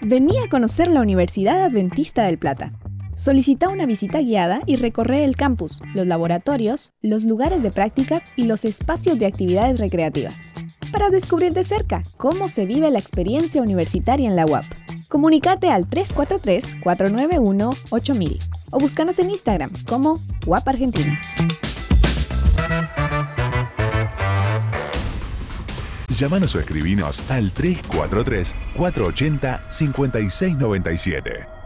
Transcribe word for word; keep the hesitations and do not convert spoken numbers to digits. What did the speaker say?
Vení a conocer la Universidad Adventista del Plata. Solicita una visita guiada y recorre el campus, los laboratorios, los lugares de prácticas y los espacios de actividades recreativas, para descubrir de cerca cómo se vive la experiencia universitaria en la U A P. Comunícate al tres cuatro tres, cuatro nueve uno, ocho mil o búscanos en Instagram como U A P Argentina. Llámanos o escribinos al tres cuatro tres, cuatro ocho cero, cinco seis nueve siete.